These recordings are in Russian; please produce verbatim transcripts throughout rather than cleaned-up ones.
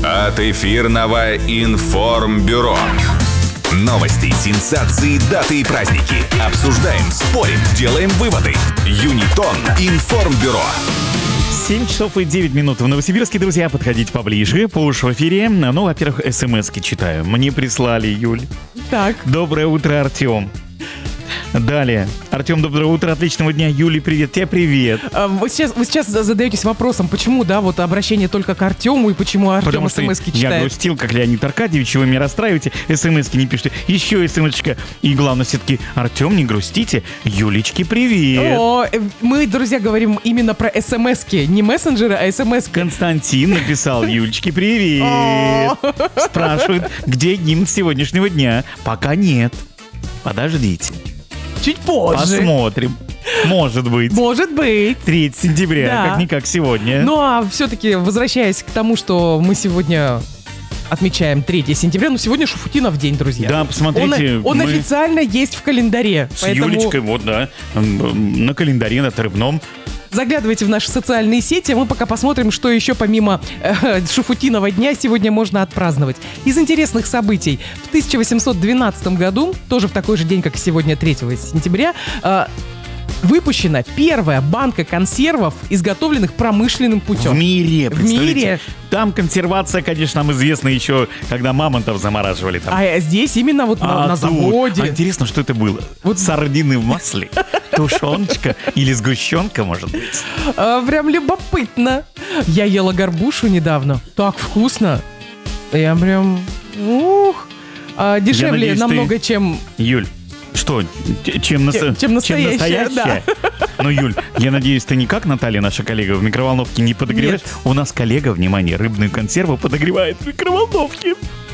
от эфирного информбюро. Новости, сенсации, даты и праздники. Обсуждаем, спорим, делаем выводы. Юнитон информбюро. семь часов и девять минут в Новосибирске, друзья, подходите поближе. Пуш в эфире. Ну, во-первых, смс-ки читаю. Мне прислали, Юль. Так. Доброе утро, Артем. Далее. Артем, доброе утро, отличного дня. Юли, привет, тебе привет. А, вы, сейчас, вы сейчас задаетесь вопросом, почему, да, вот обращение только к Артему и почему Артем Потому что смс-ки я читает. грустил, как Леонид Аркадьевич, вы меня расстраиваете, смс-ки не пишите. Еще смс-очка. И главное, все-таки, Артем, не грустите. Юлечки, привет. О, э, мы, друзья, говорим именно про смс-ки. Не мессенджеры, а смс-ки. Константин написал: Юлечки, привет. Спрашивает, где гимн сегодняшнего дня. Пока нет. Подождите. Чуть позже. Посмотрим. Может быть. Может быть. третьего сентября, Да. как-никак сегодня. Ну, а все-таки, возвращаясь к тому, что мы сегодня отмечаем третьего сентября, ну, сегодня Шуфутинов день, друзья. Да, посмотрите. Он, он мы официально есть в календаре. с поэтому Юлечкой, вот, да, на календаре, на отрывном. заглядывайте в наши социальные сети, а мы пока посмотрим, что еще помимо э, Шуфутинова дня сегодня можно отпраздновать. Из интересных событий. В тысяча восемьсот двенадцатом году, тоже в такой же день, как и сегодня, третьего сентября, э, выпущена первая банка консервов, изготовленных промышленным путем. В мире, В представляете? мире. Там консервация, конечно, нам известна еще, когда мамонтов замораживали там. А здесь именно вот на, А на тут- заводе. А интересно, что это было? Вот- Сардины в масле? Тушеночка или сгущенка, может быть? А, прям любопытно. Я ела горбушу недавно. Так вкусно. Я прям... Ух. А, дешевле надеюсь, намного, чем... Юль, что, т- чем, наста- Чем- чем настоящая, настоящая? Ну, Юль, я надеюсь, ты не как Наталья, наша коллега, в микроволновке не подогреваешь? Нет. У нас коллега, внимание, рыбную консерву подогревает в микроволновке.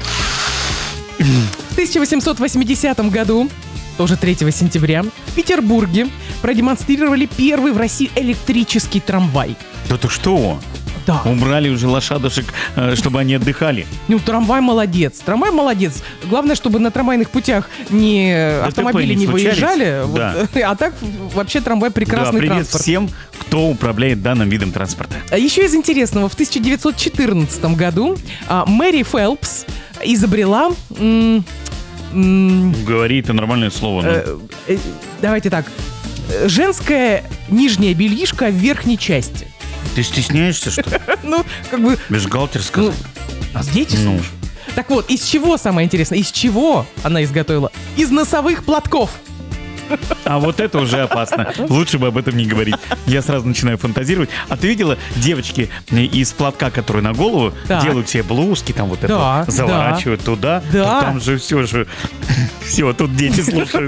В тысяча восемьсот восьмидесятом году, тоже третьего сентября, в Петербурге продемонстрировали первый в России электрический трамвай. Да ты что? Да. Убрали уже лошадушек, э, чтобы они отдыхали. Ну, трамвай молодец. Трамвай молодец. Главное, чтобы на трамвайных путях не автомобили не не случались. выезжали. вот. Да. А так вообще трамвай прекрасный Да, привет транспорт. всем, кто управляет данным видом транспорта. А еще из интересного, в тысяча девятьсот четырнадцатом году а, Мэри Фелпс изобрела... м, м, Говори, это нормальное слово. ну. э, э, давайте так. э, Женское нижнее бельишко в верхней части. Ты стесняешься, что ли? Ну, как бы... Бюстгальтер сказал. А дети Ну. слушают. Так вот, из чего, самое интересное, из чего она изготовила? Из носовых платков. А вот это уже опасно. Лучше бы об этом не говорить. Я сразу начинаю фантазировать. А ты видела, девочки из платка, которые на голову, Так. делают себе блузки, там вот Да, это заворачивают туда. Да. то там же все же... Все, тут дети слушают.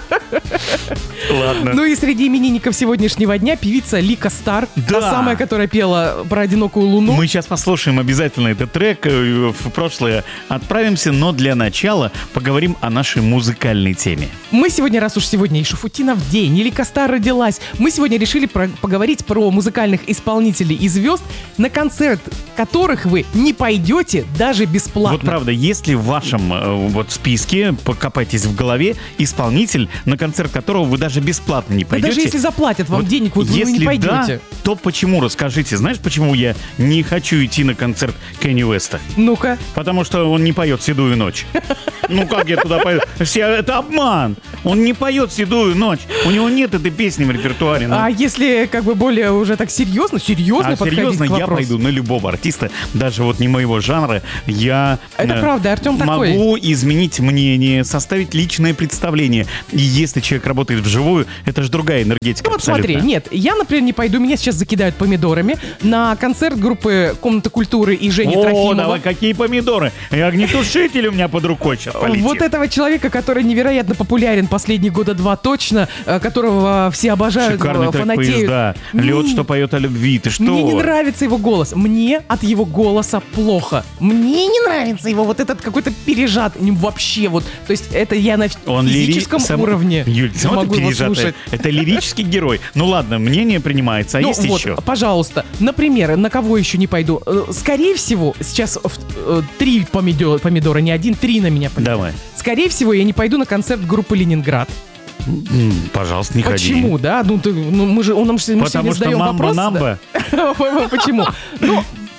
Ладно. Ну и среди именинников сегодняшнего дня певица Лика Стар. Да. Та самая, которая пела про одинокую луну. Мы сейчас послушаем обязательно этот трек, э, в прошлое отправимся, но для начала поговорим о нашей музыкальной теме. Мы сегодня, раз уж сегодня и Шуфутинов день, и Лика Стар родилась, мы сегодня решили про- поговорить про музыкальных исполнителей и звезд, на концерт которых вы не пойдете даже бесплатно. Вот правда, если в вашем э, вот списке, покопайтесь в голове, исполнитель, на концерт которого вы даже бесплатно не Да пойдете. даже если заплатят вам вот денег, вот вы если не пойдете. да, то почему, расскажите. Знаешь, почему я не хочу идти на концерт Кенни Уэста? Ну-ка. Потому что он не поет «Седую ночь». Ну как я туда пойду? Все- Это обман. Он не поет «Седую ночь». У него нет этой песни в репертуаре. ну. А если как бы более уже так серьезно, серьезно А подходить серьезно, к я вопросу? пойду на любого артиста, даже вот не моего жанра. Я Это э, правда, Артем такой. могу изменить мнение, составить личное представление. И если человек работает вживую, это же другая энергетика. Ну вот абсолютно. смотри, нет, я, например, не пойду, меня сейчас закидают помидорами на концерт группы «Комната культуры» и Жени О, Трофимова. давай, какие помидоры? И огнетушитель у меня под рукой сейчас полетит. Вот этого человека, который невероятно популярен последние года два точно, э, которого все обожают, Шикарный э, трек фанатеют. «Поезда». Мне Лед, не- что поет о любви. Ты что? Мне не нравится его голос. Мне от его голоса плохо. Мне не нравится его вот этот какой-то пережат. Не, Вообще вот. То есть это я на Он лири- физическом сам- уровне Юль, сам могу ты его пережатая. слушать. Это лирический герой. Ну ладно, мнение принимается, а Ну есть вот, еще? пожалуйста, например, на кого еще не пойду? Э, Скорее всего, сейчас в- э, три помидора, помидора, не один, три на меня полетят. Давай. Скорее всего, я не пойду на концерт группы «Ленинград». М, Пожалуйста, не ходи. Почему, да? Ну, ты- ну, мы же, он нам, мы Потому сегодня что задаем вопрос. мамба-намба. да. Почему? Ну,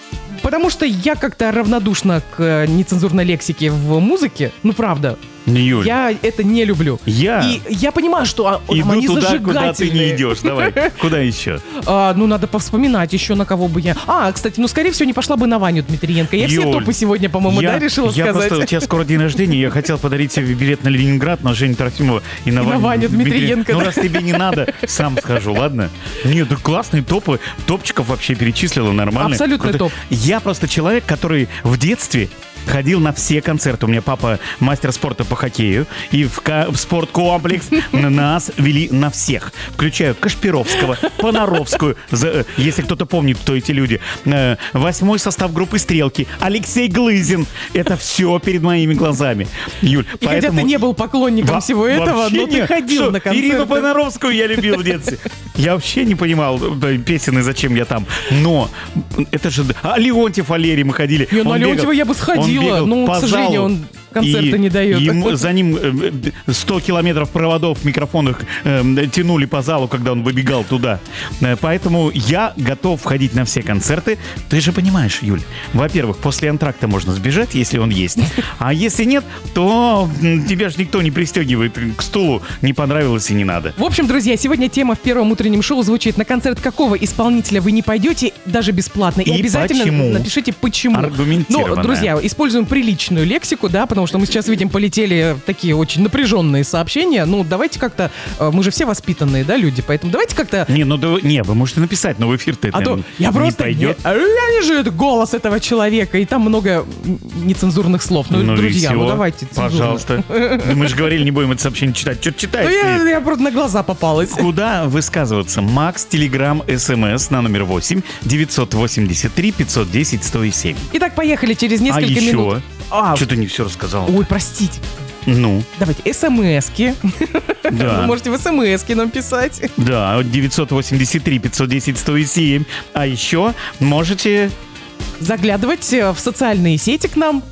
потому что я как-то равнодушна к э, нецензурной лексике в музыке. Ну, правда. Юль, Я это не люблю. Я И я понимаю, что а, иду они туда, куда ты зажигательные. не идешь. Давай, куда еще? А, ну, надо повспоминать еще, на кого бы я... А, кстати, ну, скорее всего, не пошла бы на Ваню Дмитриенко. Я все Юль, топы сегодня, по-моему, я, да, решила я сказать. просто, у тебя скоро день рождения, я хотел подарить тебе билет на Ленинград, на Женю Трофимова и на, И на Ваню Дмитриенко, Ну, да. раз тебе не надо, сам схожу, ладно? Нет, да классные топы, топчиков вообще перечислила нормально. Абсолютный Круто. топ. Я просто человек, который в детстве ходил на все концерты. У меня папа мастер спорта по хоккею. И в, ка- в спорткомплекс нас вели на всех. Включая Кашпировского, Понаровскую. За- если кто-то помнит, кто эти люди. Э, Восьмой состав группы «Стрелки». Алексей Глызин. Это все перед моими глазами. Юль, И хотя ты не был поклонником Во- всего этого, вообще но ты нет. ходил Что, на концерты. Ирину Понаровскую я любил в детстве. Я вообще не понимал э, песен и зачем я там. Но это же... А Леонтьев, Валерий, мы ходили. Не, на Он Леонтьева бегал- я бы он сходила, бегал но, по к сожалению, залу, он концерта и не дает. ему- за ним э, сто километров проводов, микрофонов э, тянули по залу, когда он выбегал туда. Э, Поэтому я готов входить на все концерты. Ты же понимаешь, Юль, во-первых, после антракта можно сбежать, если он есть. А если нет, то м, тебя же никто не пристегивает к стулу. Не понравилось и не надо. В общем, друзья, сегодня тема в первом утреннем шоу звучит: на концерт какого исполнителя вы не пойдете, даже бесплатно. И, И обязательно почему? напишите, почему. Аргументированно. Ну, друзья, используем приличную лексику, да, потому что мы сейчас видим, полетели такие очень напряженные сообщения. Ну, давайте как-то, э, мы же все воспитанные, да, люди, поэтому давайте как-то... Не, ну да, не, вы можете написать, но в эфир-то это А то не я просто пойдет. не, я не же это голос этого человека, и там много м, нецензурных слов. Ну, Ну и друзья, всё. ну давайте цензурно. Пожалуйста. Мы же говорили, не будем это сообщение читать. Что Ну, читаешь я, ты? я просто на глаза попалась. Куда высказываться? Макс, Телеграм, СМС на номер восемь девятьсот восемьдесят три пятьсот десять сто семь. Итак, поехали через А несколько еще? минут. А, Что ты не все рассказал? ой, простите. Ну, Давайте, смски. Вы да. можете в смски нам писать. Да, девятьсот восемьдесят три пятьсот десять сто семь. А еще можете... Заглядывать э, в социальные сети к нам.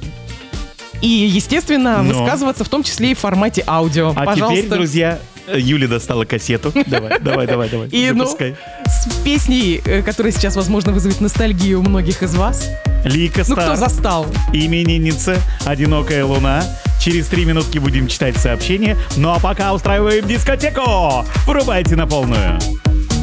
И, естественно, Но. высказываться в том числе и в формате аудио. А Пожалуйста. теперь, друзья, Юля достала кассету. Давай, давай, давай, давай. И, ну, запускай. с песней, э, которая сейчас, возможно, вызовет ностальгию у многих из вас. Лика Ну, кто Стар. застал? Именинница, одинокая луна. Через три минутки будем читать сообщения. Ну а пока устраиваем дискотеку. Врубайте на полную.